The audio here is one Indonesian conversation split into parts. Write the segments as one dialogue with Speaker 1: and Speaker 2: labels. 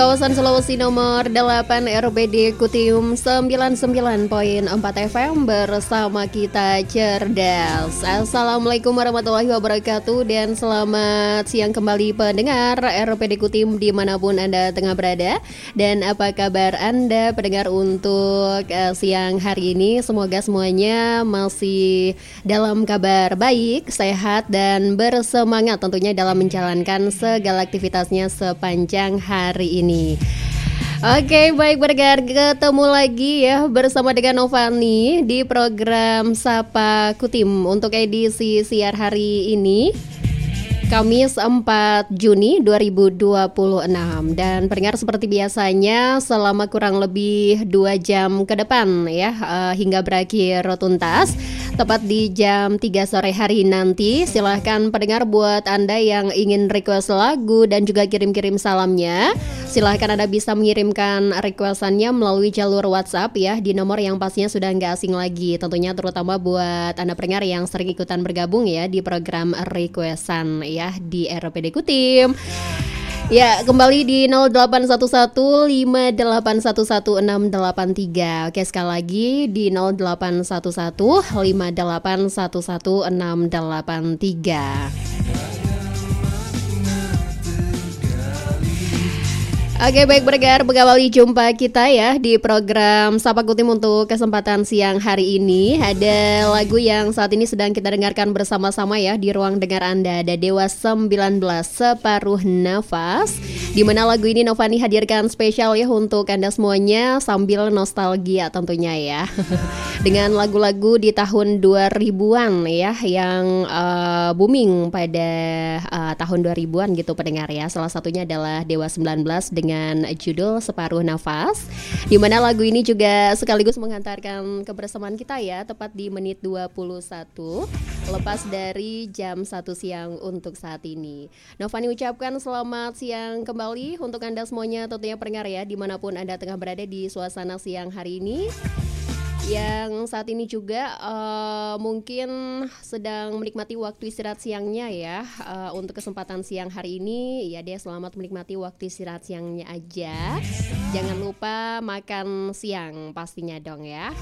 Speaker 1: Kawasan Sulawesi nomor 8 RPD Kutim 99.4 FM bersama kita cerdas. Assalamualaikum warahmatullahi wabarakatuh dan selamat siang kembali pendengar RPD Kutim dimanapun Anda tengah berada. Dan apa kabar Anda pendengar untuk siang hari ini? Semoga semuanya masih dalam kabar baik, sehat dan bersemangat tentunya dalam menjalankan segala aktivitasnya sepanjang hari ini. Oke, baik pendengar, ketemu lagi ya bersama dengan Novani di program Sapa Kutim untuk edisi siar hari ini, Kamis 4 Juni 2026. Dan pendengar, seperti biasanya selama kurang lebih 2 jam ke depan ya, hingga berakhir tuntas tepat di jam 3 sore hari nanti. Silahkan pendengar, buat Anda yang ingin request lagu dan juga kirim-kirim salamnya, silahkan Anda bisa mengirimkan requestannya melalui jalur WhatsApp ya, di nomor yang pastinya sudah nggak asing lagi tentunya, terutama buat Anda pendengar yang sering ikutan bergabung ya di program requestan ya di RPD Kutim. Ya, kembali di 0811581163. Oke, sekali lagi di 0811581163. Oke, baik pendengar, mengawali jumpa kita ya di program Sapa Kutim untuk kesempatan siang hari ini. Ada lagu yang saat ini sedang kita dengarkan bersama-sama ya di ruang dengar Anda. Ada Dewa 19 Separuh Nafas, di mana lagu ini Novani hadirkan spesial ya untuk Anda semuanya sambil nostalgia tentunya ya. Dengan lagu-lagu di tahun 2000-an ya yang booming pada tahun 2000-an gitu pendengar ya. Salah satunya adalah Dewa 19 dengan judul Separuh Nafas, di mana lagu ini juga sekaligus menghantarkan kebersamaan kita ya tepat di menit 21 lepas dari jam 1 siang untuk saat ini. Novani ucapkan selamat siang kembali untuk Anda semuanya tentunya pendengar ya, dimanapun Anda tengah berada di suasana siang hari ini, yang saat ini juga mungkin sedang menikmati waktu istirahat siangnya ya. Untuk kesempatan siang hari ini ya deh, selamat menikmati waktu istirahat siangnya aja. Jangan lupa makan siang pastinya dong ya.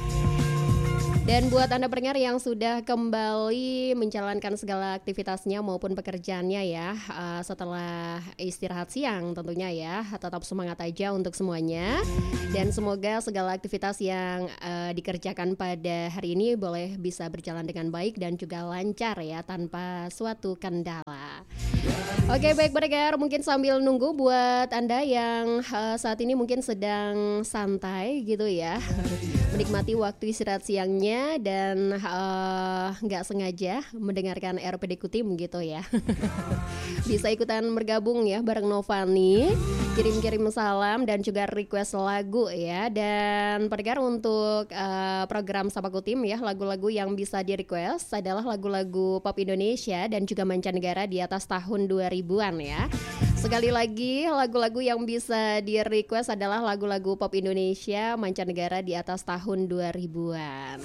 Speaker 1: Dan buat Anda pendengar yang sudah kembali menjalankan segala aktivitasnya maupun pekerjaannya ya, setelah istirahat siang tentunya ya, tetap semangat aja untuk semuanya. Dan semoga segala aktivitas yang dikerjakan pada hari ini boleh bisa berjalan dengan baik dan juga lancar ya, tanpa suatu kendala. Oke, baik pendengar, mungkin sambil nunggu buat Anda yang saat ini mungkin sedang santai gitu ya, menikmati waktu istirahat siangnya dan nggak sengaja mendengarkan RPD Kutim gitu ya. Bisa ikutan bergabung ya bareng Novani, kirim-kirim salam dan juga request lagu ya. Dan pendengar, untuk program Sapa Kutim ya, lagu-lagu yang bisa di request adalah lagu-lagu pop Indonesia dan juga mancanegara di atas tahun 2000-an ya. Sekali lagi, lagu-lagu yang bisa di request adalah lagu-lagu pop Indonesia mancanegara di atas tahun 2000-an.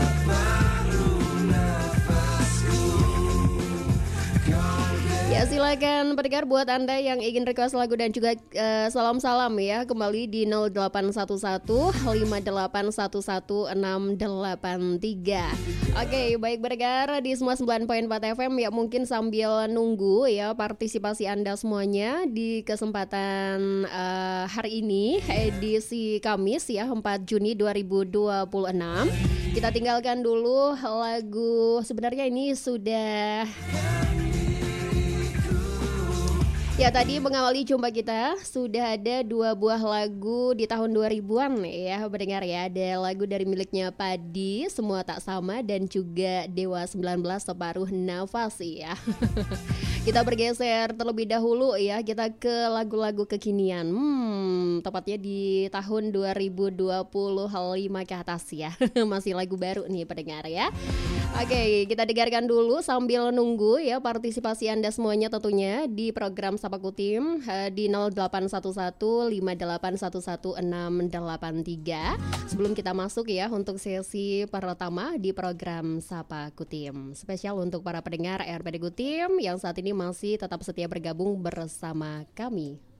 Speaker 1: Ya, silakan pendengar, buat Anda yang ingin request lagu dan juga salam-salam ya, kembali di 0811581163. Oke, baik pendengar di semua 9.4 FM ya, mungkin sambil nunggu ya partisipasi Anda semuanya di kesempatan hari ini, edisi Kamis ya 4 Juni 2026. Kita tinggalkan dulu lagu, sebenarnya ini sudah ya, tadi mengawali jumpa kita sudah ada 2 buah lagu di tahun 2000-an ya pendengar ya. Ada lagu dari miliknya Padi, Semua Tak Sama, dan juga Dewa 19 Separuh Nafas ya. Kita bergeser terlebih dahulu ya, kita ke lagu-lagu kekinian. Tepatnya di tahun 2025 ke atas ya. Masih lagu baru nih pendengar ya. Oke, kita dengarkan dulu sambil nunggu ya partisipasi Anda semuanya tentunya di program Sapa Kutim di 0811581163. Sebelum kita masuk ya untuk sesi pertama di program Sapa Kutim, spesial untuk para pendengar RPD Kutim yang saat ini masih tetap setia bergabung bersama kami.